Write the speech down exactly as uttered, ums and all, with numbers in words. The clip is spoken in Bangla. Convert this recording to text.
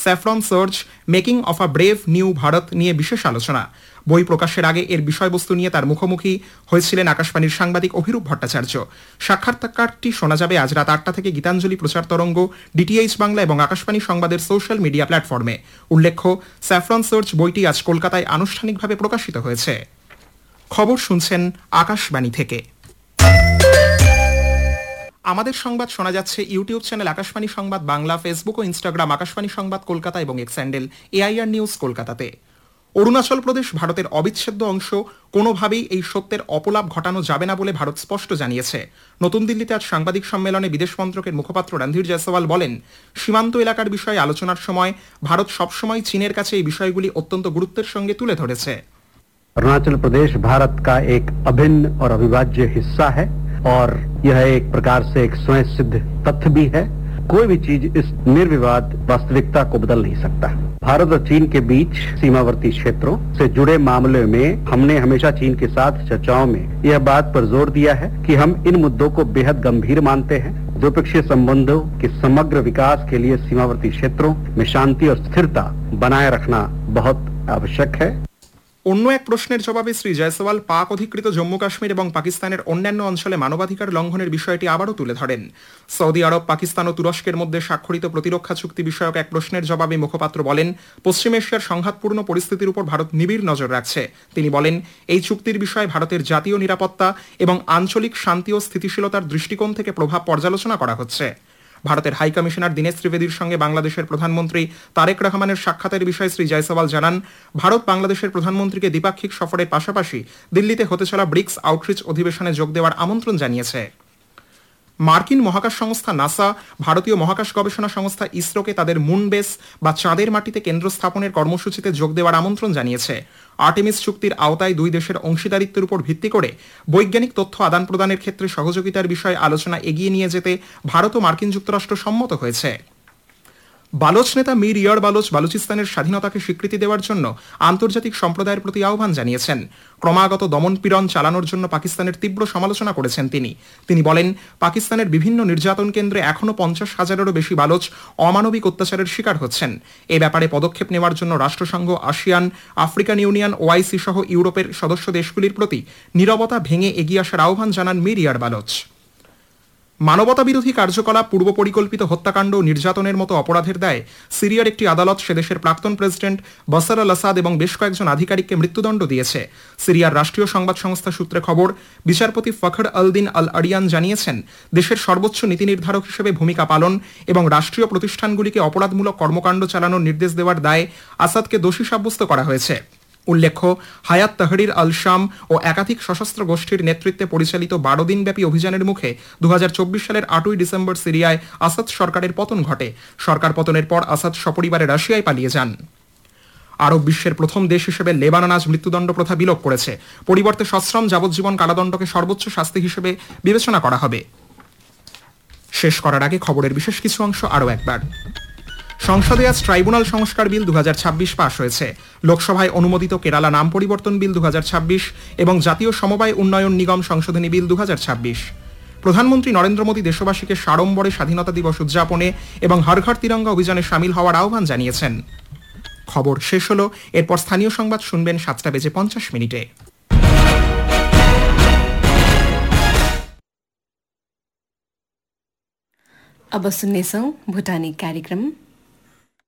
Saffron search making of a brave new Bharat নিয়ে বিশেষ আলোচনা। বই প্রকাশের আগে এর বিষয়বস্তু নিয়ে তার মুখোমুখি হয়েছিলেন আকাশবাণীর সাংবাদিক অভিরূপ ভট্টাচার্য। সাক্ষাৎকারটি শোনা যাবে আজ রাত আটটা থেকে গীতাঞ্জলি প্রচার তরঙ্গ, ডিটিএইচ বাংলা এবং আকাশবাণী সংবাদের সোশ্যাল মিডিয়া প্ল্যাটফর্মে। উল্লেখ্য, স্যাফরন সার্চ বইটি আজ কলকাতায় আনুষ্ঠানিকভাবে প্রকাশিত হয়েছে। খবর শুনছেন আকাশবাণী থেকে। আমাদের সংবাদ শোনা যাচ্ছে ইউটিউব চ্যানেল আকাশবাণী সংবাদ বাংলা, ফেসবুক ও ইনস্টাগ্রাম আকাশবাণী সংবাদ কলকাতা এবং এক্স হ্যান্ডেল এআইআর নিউজ কলকাতাতে। অরুণাচল প্রদেশ ভারতের অবিচ্ছেদ্য অংশ, কোনোভাবেই এই সত্যের অপলাপ ঘটানো যাবে না বলে ভারত স্পষ্ট জানিয়েছে। নতুন দিল্লিতে আজ সাংবাদিক সম্মেলনে বিদেশ মন্ত্রকের মুখপাত্র রণধীর জয়সওয়াল বলেন, সীমান্ত এলাকার বিষয়ে আলোচনার সময় ভারত সবসময় চীনের কাছে এই বিষয়গুলি অত্যন্ত গুরুত্বের সঙ্গে তুলে ধরেছে। अरुणाचल प्रदेश भारत का एक अभिन्न और अविभाज्य हिस्सा है और यह एक प्रकार से एक स्वयं सिद्ध तथ्य भी है। कोई भी चीज इस निर्विवाद वास्तविकता को बदल नहीं सकता। भारत और चीन के बीच सीमावर्ती क्षेत्रों से जुड़े मामले में हमने हमेशा चीन के साथ चर्चाओं में यह बात पर जोर दिया है कि हम इन मुद्दों को बेहद गंभीर मानते हैं। द्विपक्षीय संबंधों के समग्र विकास के लिए सीमावर्ती क्षेत्रों में शांति और स्थिरता बनाए रखना बहुत आवश्यक है। অন্য এক প্রশ্নের জবাবে শ্রী জয়সওয়াল পাক অধিকৃত জম্মু কাশ্মীর এবং পাকিস্তানের অন্যান্য অঞ্চলে মানবাধিকার লঙ্ঘনের বিষয়টি আবারও তুলে ধরেন। সৌদি আরব, পাকিস্তান ও তুরস্কের মধ্যে স্বাক্ষরিত প্রতিরক্ষা চুক্তি বিষয়ক এক প্রশ্নের জবাবে মুখপাত্র বলেন, পশ্চিম এশিয়ার সংঘাতপূর্ণ পরিস্থিতির উপর ভারত নিবিড় নজর রাখছে। তিনি বলেন, এই চুক্তির বিষয়ে ভারতের জাতীয় নিরাপত্তা এবং আঞ্চলিক শান্তি ও স্থিতিশীলতার দৃষ্টিকোণ থেকে প্রভাব পর্যালোচনা করা হচ্ছে। ভারতের হাই কমিশনার দীনেশ ত্রিবেদীর সঙ্গে বাংলাদেশের প্রধানমন্ত্রী তারেক রহমানের সাক্ষাতের বিষয়ে শ্রী জয়সওয়াল জানান, ভারত বাংলাদেশের প্রধানমন্ত্রীকে দ্বিপাক্ষিক সফরের পাশাপাশি দিল্লিতে হতে চলা ব্রিক্স আউটরিচ অধিবেশনে যোগ দেওয়ার আমন্ত্রণ জানিয়েছে। মার্কিন মহাকাশ সংস্থা নাসা ভারতীয় মহাকাশ গবেষণা সংস্থা ইসরোকে তাদের মুন বেস বা চাঁদের মাটিতে কেন্দ্র স্থাপনের কর্মসূচিতে যোগ দেওয়ার আমন্ত্রণ জানিয়েছে। আর্টেমিস চুক্তির আওতায় দুই দেশের অংশীদারিত্বের উপর ভিত্তি করে বৈজ্ঞানিক তথ্য আদান প্রদানের ক্ষেত্রে সহযোগিতার বিষয়ে আলোচনা এগিয়ে নিয়ে যেতে ভারত ও মার্কিন যুক্তরাষ্ট্র সম্মত হয়েছে। বালোচ নেতা মীর ইয়ার বালোচ বালুচিস্তানের স্বাধীনতাকে স্বীকৃতি দেওয়ার জন্য আন্তর্জাতিক সম্প্রদায়ের প্রতি আহ্বান জানিয়েছেন। ক্রমাগত দমনপীড়ন চালানোর জন্য পাকিস্তানের তীব্র সমালোচনা করেছেন তিনি। তিনি বলেন, পাকিস্তানের বিভিন্ন নির্যাতন কেন্দ্রে এখনও পঞ্চাশ হাজারেরও বেশি বালোচ অমানবিক অত্যাচারের শিকার হচ্ছেন। এ ব্যাপারে পদক্ষেপ নেওয়ার জন্য রাষ্ট্রসংঘ, আসিয়ান, আফ্রিকান ইউনিয়ন, ওআইসি সহ ইউরোপের সদস্য দেশগুলির প্রতি নীরবতা ভেঙে এগিয়ে আসার আহ্বান জানান মীর ইয়ার বালোচ। মানবতা বিরোধী কার্যকলাপ, পূর্ব পরিকল্পিত হত্যাকাণ্ড ও নির্যাতনের মতো অপরাধের দায়ে সিরিয়ার একটি আদালত সেদেশের প্রাক্তন প্রেসিডেন্ট বাশার আল আসাদ এবং বেশ কয়েকজন আধিকারিককে মৃত্যুদণ্ড দিয়েছে। সিরিয়ার রাষ্ট্রীয় সংবাদ সংস্থা সূত্রে খবর, বিচারপতি ফখর আল দিন আল আরিয়ান জানিয়েছেন, দেশের সর্বোচ্চ নীতি নির্ধারক হিসেবে ভূমিকা পালন এবং রাষ্ট্রীয় প্রতিষ্ঠানগুলিকে অপরাধমূলক কর্মকাণ্ড চালানোর নির্দেশ দেওয়ার দায়ে আসাদকে দোষী সাব্যস্ত করা হয়েছে। উল্লেখ্য, হায়াত তাহরির আল শাম ও একাধিক সশস্ত্র গোষ্ঠীর নেতৃত্বে পরিচালিত বারো দিনব্যাপী অভিযানের মুখে দু হাজার চব্বিশ সালের আটই ডিসেম্বর সিরিয়ায় আসাদ সরকারের পতন ঘটে। সরকার পতনের পর আসাদ সপরিবারে রাশিয়ায় পালিয়ে যান। আরব বিশ্বের প্রথম দেশ হিসেবে লেবানন আজ মৃত্যুদণ্ড প্রথা বিলোপ করেছে। পরিবর্তে সশ্রম যাবজ্জীবন কারাদণ্ডকে সর্বোচ্চ শাস্তি হিসেবে বিবেচনা করা হবে। শেষ করার আগে খবরের বিশেষ কিছু অংশ আরও একবার। সংসদে আজ ট্রাইব্যুনাল সংস্কার বিল দু হাজার ছাব্বিশ পাশ হয়েছে। লোকসভায় অনুমোদিত কেরালা নাম পরিবর্তন বিল দু হাজার ছাব্বিশ এবং জাতীয় সমবায় উন্নয়ন নিগম সংশোধনী বিল দু হাজার ছাব্বিশ। প্রধানমন্ত্রী নরেন্দ্র মোদী দেশবাসীকে সাড়ম্বরে স্বাধীনতা দিবস উদযাপনে এবং হর ঘর তিরঙ্গা অভিযানে সামিল হওয়ার আহ্বান জানিয়েছেন। খবর শেষ হলো। এরপর স্থানীয় সংবাদ শুনবেন সাতটা বেজে পঞ্চাশ মিনিটে। अब सुन्नेछौं भुटानी कार्यक्रम